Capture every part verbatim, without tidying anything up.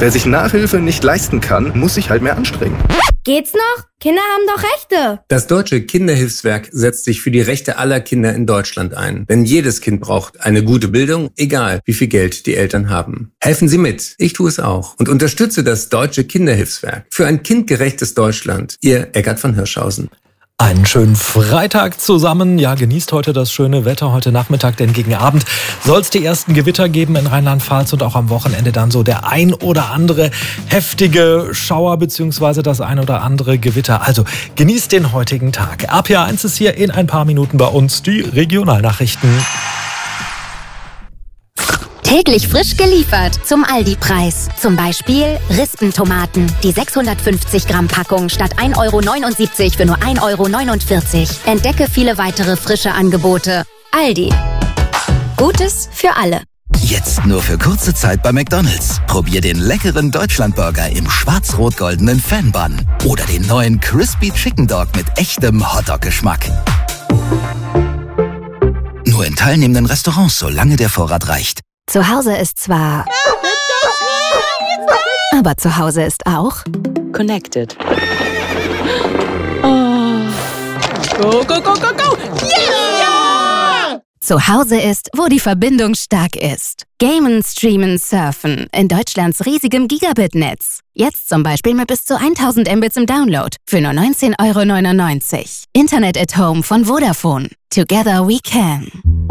Wer sich Nachhilfe nicht leisten kann, muss sich halt mehr anstrengen. Geht's noch? Kinder haben doch Rechte. Das Deutsche Kinderhilfswerk setzt sich für die Rechte aller Kinder in Deutschland ein. Denn jedes Kind braucht eine gute Bildung, egal wie viel Geld die Eltern haben. Helfen Sie mit. Ich tue es auch. Und unterstütze das Deutsche Kinderhilfswerk. Für ein kindgerechtes Deutschland. Ihr Eckart von Hirschhausen. Einen schönen Freitag zusammen. Ja, genießt heute das schöne Wetter heute Nachmittag, denn gegen Abend soll es die ersten Gewitter geben in Rheinland-Pfalz und auch am Wochenende dann so der ein oder andere heftige Schauer beziehungsweise das ein oder andere Gewitter. Also genießt den heutigen Tag. A P A eins ist hier in ein paar Minuten bei uns, die Regionalnachrichten. Täglich frisch geliefert zum Aldi-Preis. Zum Beispiel Rispentomaten. Die sechshundertfünfzig Gramm Packung statt ein Euro neunundsiebzig für nur ein Euro neunundvierzig. Entdecke viele weitere frische Angebote. Aldi. Gutes für alle. Jetzt nur für kurze Zeit bei McDonald's. Probier den leckeren Deutschlandburger im schwarz-rot-goldenen Fan-Bun. Oder den neuen Crispy Chicken Dog mit echtem Hotdog-Geschmack. Nur in teilnehmenden Restaurants, solange der Vorrat reicht. Zu Hause ist zwar... Aber zu Hause ist auch... Connected. Oh. Go, go, go, go, go! Yeah! Zu Hause ist, wo die Verbindung stark ist. Gamen, Streamen, Surfen in Deutschlands riesigem Gigabit-Netz. Jetzt zum Beispiel mit bis zu tausend Mbits im Download für nur neunzehn Euro neunundneunzig. Internet at Home von Vodafone. Together we can.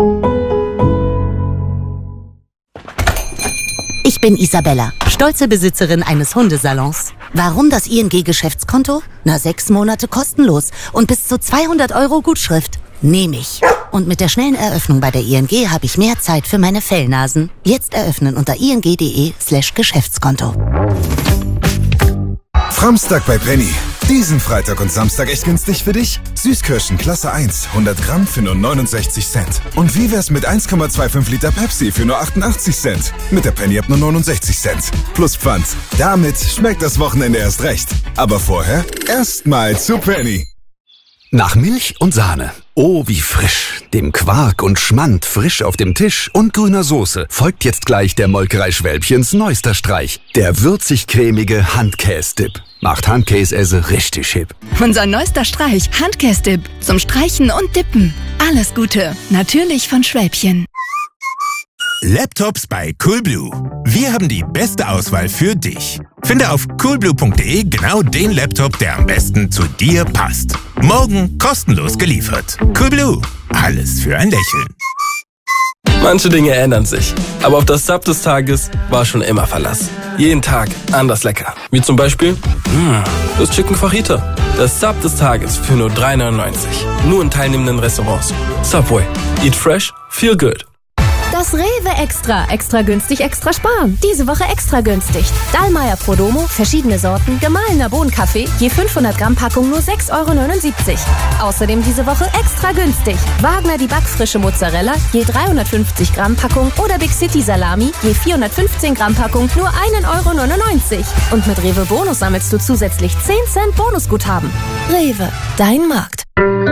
Ich bin Isabella, stolze Besitzerin eines Hundesalons. Warum das I N G-Geschäftskonto? Na, sechs Monate kostenlos und bis zu zweihundert Euro Gutschrift. Nehme ich. Und mit der schnellen Eröffnung bei der I N G habe ich mehr Zeit für meine Fellnasen. Jetzt eröffnen unter ing.de slash Geschäftskonto. Framstag bei Penny. Diesen Freitag und Samstag echt günstig für dich? Süßkirschen Klasse eins, hundert Gramm für nur neunundsechzig Cent. Und wie wär's mit eins Komma fünfundzwanzig Liter Pepsi für nur achtundachtzig Cent? Mit der Penny ab nur neunundsechzig Cent. Plus Pfand. Damit schmeckt das Wochenende erst recht. Aber vorher erstmal zu Penny. Nach Milch und Sahne. Oh, wie frisch. Dem Quark und Schmand frisch auf dem Tisch und grüner Soße folgt jetzt gleich der Molkerei Schwälbchens neuester Streich. Der würzig-cremige Handkäse-Dip. Macht Handkäse richtig hip. Unser neuester Streich, Handkäse-Dip. Zum Streichen und Dippen. Alles Gute. Natürlich von Schwälbchen. Laptops bei Coolblue. Wir haben die beste Auswahl für dich. Finde auf coolblue punkt de genau den Laptop, der am besten zu dir passt. Morgen kostenlos geliefert. Coolblue. Alles für ein Lächeln. Manche Dinge ändern sich, aber auf das Sub des Tages war schon immer Verlass. Jeden Tag anders lecker. Wie zum Beispiel mh, das Chicken Fajita. Das Sub des Tages für nur drei neunundneunzig. Nur in teilnehmenden Restaurants. Subway. Eat fresh, feel good. Das Rewe Extra. Extra günstig, extra sparen. Diese Woche extra günstig. Dallmayr Prodomo, verschiedene Sorten, gemahlener Bohnenkaffee, je fünfhundert Gramm Packung nur sechs Euro neunundsiebzig. Außerdem diese Woche extra günstig. Wagner die backfrische Mozzarella, je dreihundertfünfzig Gramm Packung oder Big City Salami, je vierhundertfünfzehn Gramm Packung nur ein Euro neunundneunzig. Und mit Rewe Bonus sammelst du zusätzlich zehn Cent Bonusguthaben. Rewe, dein Markt.